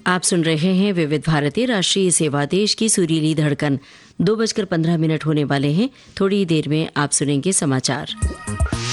आप सुन रहे हैं विविध भारती राष्ट्रीय सेवा, देश की सुरीली धड़कन। 2:15 होने वाले हैं। थोड़ी देर में आप सुनेंगे समाचार।